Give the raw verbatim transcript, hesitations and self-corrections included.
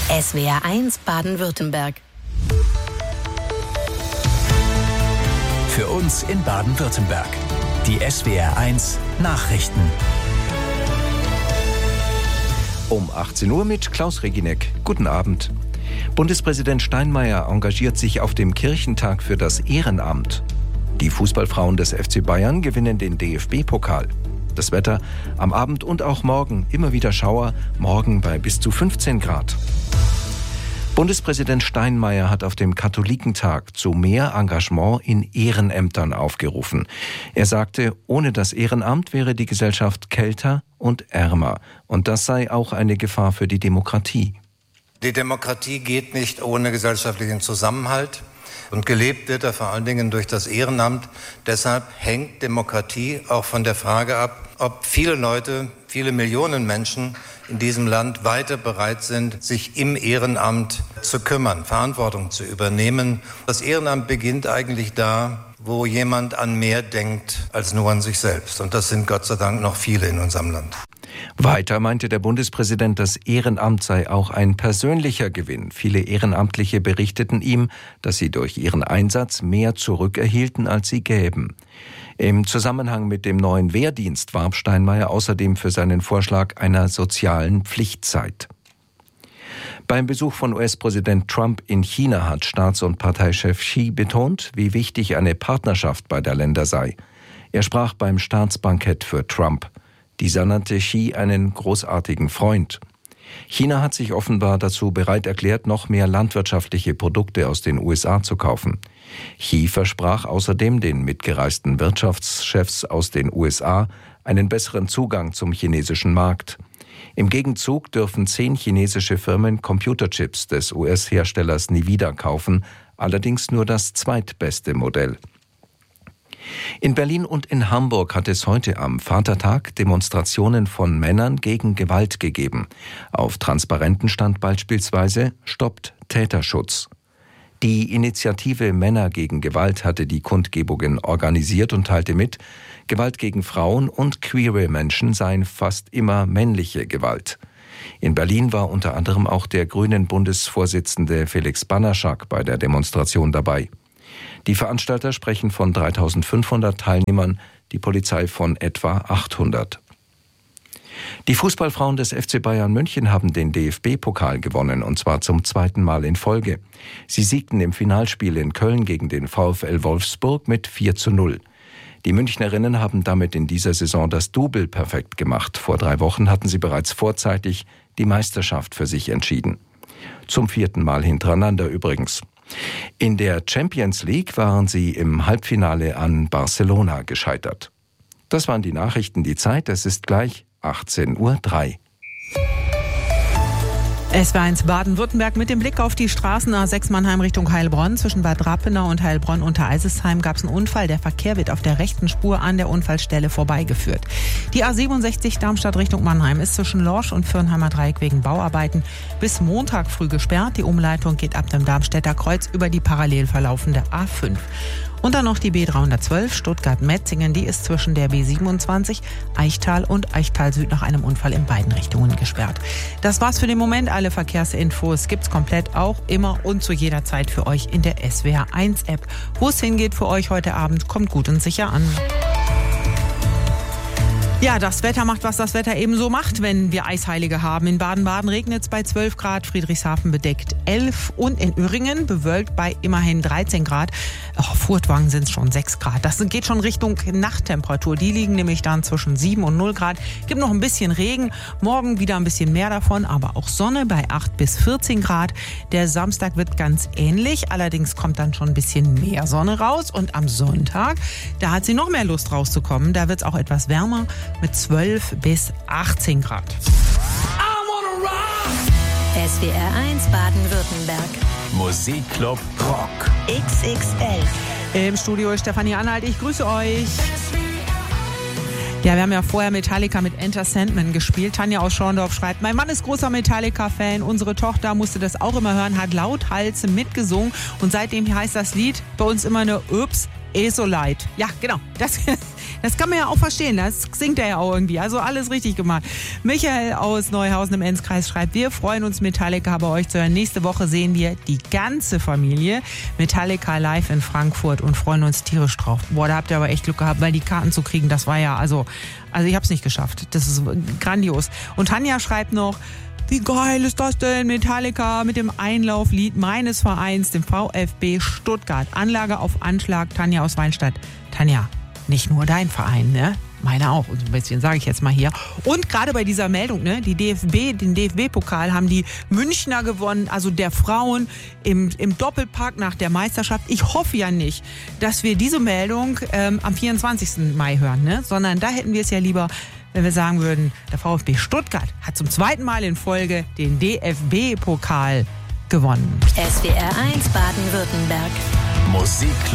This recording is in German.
S W R eins Baden-Württemberg. Für uns in Baden-Württemberg. Die S W R eins Nachrichten. Um achtzehn Uhr mit Klaus Regineck. Guten Abend. Bundespräsident Steinmeier engagiert sich auf dem Kirchentag für das Ehrenamt. Die Fußballfrauen des F C Bayern gewinnen den D F B-Pokal. Das Wetter am Abend und auch morgen immer wieder Schauer, morgen bei bis zu fünfzehn Grad. Bundespräsident Steinmeier hat auf dem Katholikentag zu mehr Engagement in Ehrenämtern aufgerufen. Er sagte, ohne das Ehrenamt wäre die Gesellschaft kälter und ärmer. Und das sei auch eine Gefahr für die Demokratie. Die Demokratie geht nicht ohne gesellschaftlichen Zusammenhalt. Und gelebt wird er vor allen Dingen durch das Ehrenamt. Deshalb hängt Demokratie auch von der Frage ab, ob viele Leute, viele Millionen Menschen in diesem Land weiter bereit sind, sich im Ehrenamt zu kümmern, Verantwortung zu übernehmen. Das Ehrenamt beginnt eigentlich da, wo jemand an mehr denkt als nur an sich selbst. Und das sind Gott sei Dank noch viele in unserem Land. Weiter meinte der Bundespräsident, das Ehrenamt sei auch ein persönlicher Gewinn. Viele Ehrenamtliche berichteten ihm, dass sie durch ihren Einsatz mehr zurückerhielten, als sie gäben. Im Zusammenhang mit dem neuen Wehrdienst warb Steinmeier außerdem für seinen Vorschlag einer sozialen Pflichtzeit. Beim Besuch von U S-Präsident Trump in China hat Staats- und Parteichef Xi betont, wie wichtig eine Partnerschaft beider Länder sei. Er sprach beim Staatsbankett für Trump. Dieser nannte Xi einen großartigen Freund. China hat sich offenbar dazu bereit erklärt, noch mehr landwirtschaftliche Produkte aus den U S A zu kaufen. Xi versprach außerdem den mitgereisten Wirtschaftschefs aus den U S A einen besseren Zugang zum chinesischen Markt. Im Gegenzug dürfen zehn chinesische Firmen Computerchips des U S-Herstellers Nvidia kaufen, allerdings nur das zweitbeste Modell. In Berlin und in Hamburg hat es heute am Vatertag Demonstrationen von Männern gegen Gewalt gegeben. Auf Transparenten stand beispielsweise »Stoppt Täterschutz«. Die Initiative Männer gegen Gewalt hatte die Kundgebungen organisiert und teilte mit, Gewalt gegen Frauen und queere Menschen seien fast immer männliche Gewalt. In Berlin war unter anderem auch der Grünen-Bundesvorsitzende Felix Banaschak bei der Demonstration dabei. Die Veranstalter sprechen von dreitausendfünfhundert Teilnehmern, die Polizei von etwa achthundert. Die Fußballfrauen des F C Bayern München haben den D F B-Pokal gewonnen, und zwar zum zweiten Mal in Folge. Sie siegten im Finalspiel in Köln gegen den VfL Wolfsburg mit vier zu null. Die Münchnerinnen haben damit in dieser Saison das Double perfekt gemacht. Vor drei Wochen hatten sie bereits vorzeitig die Meisterschaft für sich entschieden. Zum vierten Mal hintereinander übrigens. In der Champions League waren sie im Halbfinale an Barcelona gescheitert. Das waren die Nachrichten, die Zeit, es ist gleich achtzehn Uhr drei. S W R eins Baden-Württemberg mit dem Blick auf die Straßen A sechs Mannheim Richtung Heilbronn. Zwischen Bad Rappenau und Heilbronn unter Eisesheim gab es einen Unfall. Der Verkehr wird auf der rechten Spur an der Unfallstelle vorbeigeführt. Die A siebenundsechzig Darmstadt Richtung Mannheim ist zwischen Lorsch und Fürnheimer Dreieck wegen Bauarbeiten bis Montag früh gesperrt. Die Umleitung geht ab dem Darmstädter Kreuz über die parallel verlaufende A fünf. Und dann noch die B dreihundertzwölf Stuttgart-Metzingen, die ist zwischen der B siebenundzwanzig Eichtal und Eichtal Süd nach einem Unfall in beiden Richtungen gesperrt. Das war's für den Moment. Alle Verkehrsinfos gibt's komplett auch immer und zu jeder Zeit für euch in der S W R eins App. Wo es hingeht für euch heute Abend, kommt gut und sicher an. Ja, das Wetter macht, was das Wetter eben so macht, wenn wir Eisheilige haben. In Baden-Baden regnet es bei zwölf Grad, Friedrichshafen bedeckt elf und in Öhringen bewölkt bei immerhin dreizehn Grad. Oh, Furtwangen sind es schon sechs Grad. Das geht schon Richtung Nachttemperatur. Die liegen nämlich dann zwischen sieben und null Grad. Gibt noch ein bisschen Regen, morgen wieder ein bisschen mehr davon, aber auch Sonne bei acht bis vierzehn Grad. Der Samstag wird ganz ähnlich, allerdings kommt dann schon ein bisschen mehr Sonne raus. Und am Sonntag, da hat sie noch mehr Lust rauszukommen. Da wird es auch etwas wärmer mit zwölf bis achtzehn Grad. S W R eins Baden-Württemberg. Musikclub Rock. X X L. Im Studio ist Stefanie Anhalt. Ich grüße euch. Ja, wir haben ja vorher Metallica mit Enter Sandman gespielt. Tanja aus Schorndorf schreibt, mein Mann ist großer Metallica-Fan. Unsere Tochter musste das auch immer hören, hat lauthals mitgesungen. Und seitdem heißt das Lied bei uns immer nur Ups, eh so leid. Ja, genau. Das, das kann man ja auch verstehen. Das singt er ja auch irgendwie. Also alles richtig gemacht. Michael aus Neuhausen im Enzkreis schreibt, wir freuen uns, Metallica bei euch zu hören. Nächste Woche sehen wir die ganze Familie Metallica live in Frankfurt und freuen uns tierisch drauf. Boah, da habt ihr aber echt Glück gehabt, weil die Karten zu kriegen, das war ja, also, also ich hab's nicht geschafft. Das ist grandios. Und Tanja schreibt noch, wie geil ist das denn? Metallica mit dem Einlauflied meines Vereins, dem VfB Stuttgart. Anlage auf Anschlag, Tanja aus Weinstadt. Tanja, nicht nur dein Verein, ne? Meine auch. Und ein bisschen sage ich jetzt mal hier. Und gerade bei dieser Meldung, ne, die D F B, den D F B-Pokal haben die Münchner gewonnen, also der Frauen im, im Doppelpack nach der Meisterschaft. Ich hoffe ja nicht, dass wir diese Meldung ähm, am vierundzwanzigsten Mai hören, ne? Sondern da hätten wir es ja lieber, wenn wir sagen würden, der VfB Stuttgart hat zum zweiten Mal in Folge den D F B-Pokal gewonnen. S W R eins Baden-Württemberg. Musik